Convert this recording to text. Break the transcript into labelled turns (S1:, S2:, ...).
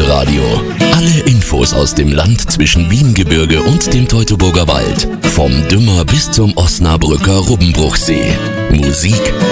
S1: Lokalradio. Alle Infos aus dem Land zwischen Wiehengebirge und dem Teutoburger Wald. Vom Dümmer bis zum Osnabrücker Rubbenbruchsee. Musik,